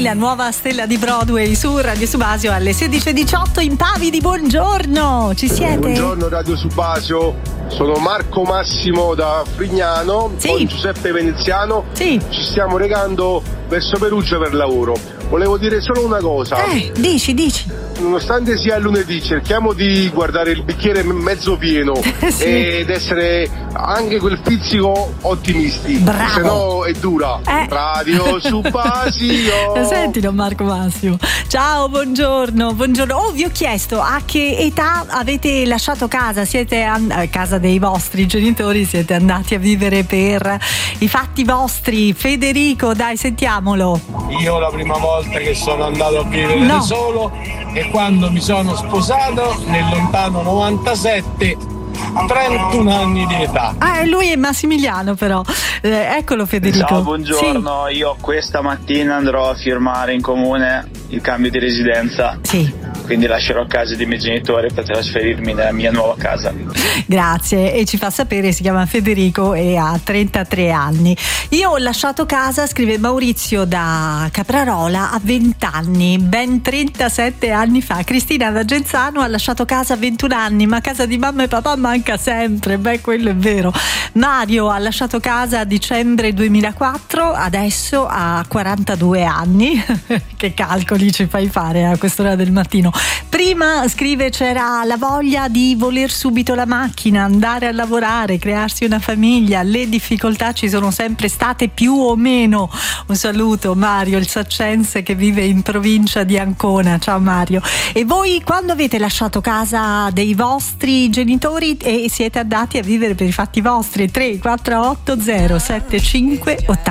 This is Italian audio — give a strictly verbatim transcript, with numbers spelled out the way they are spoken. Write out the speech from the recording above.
la nuova stella di Broadway su Radio Subasio alle sedici e diciotto. Impavidi, buongiorno, ci siete? Buongiorno Radio Subasio, sono Marco Massimo da Frignano, sì. Con Giuseppe Veneziano, sì. Ci stiamo recando verso Perugia per lavoro. Volevo dire solo una cosa. Eh, dici, dici. Nonostante sia lunedì, cerchiamo di guardare il bicchiere mezzo pieno sì. ed essere anche quel pizzico ottimisti. Bravo. Se no è dura. Eh. Radio Subasio. Sentilo Marco Massimo. Ciao, buongiorno, buongiorno. Oh, vi ho chiesto a che età avete lasciato casa? Siete a casa dei vostri genitori? Siete andati a vivere per i fatti vostri? Federico, dai, sentiamolo. Io la prima volta che sono andato a vivere no. da solo è quando mi sono sposato nel lontano novantasette, trentuno anni di età. Ah, lui è Massimiliano però. Eh, eccolo Federico. Ciao, buongiorno. Sì. Io questa mattina andrò a firmare in comune il cambio di residenza. Sì. Quindi lascerò casa dei miei genitori per trasferirmi nella mia nuova casa. Grazie, e ci fa sapere, si chiama Federico e ha trentatré anni. Io ho lasciato casa, scrive Maurizio da Caprarola, a venti anni, ben trentasette anni fa. Cristina da Genzano ha lasciato casa a ventuno anni, ma casa di mamma e papà manca sempre, beh, quello è vero. Mario ha lasciato casa a dicembre duemilaquattro, adesso ha quarantadue anni. Che calcoli ci fai fare a quest'ora del mattino? Prima, scrive, c'era la voglia di voler subito la macchina, andare a lavorare, crearsi una famiglia. Le difficoltà ci sono sempre state, più o meno. Un saluto Mario, il saccense che vive in provincia di Ancona. Ciao Mario. E voi quando avete lasciato casa dei vostri genitori e siete andati a vivere per i fatti vostri? Tre quattro otto zero sette cinque otto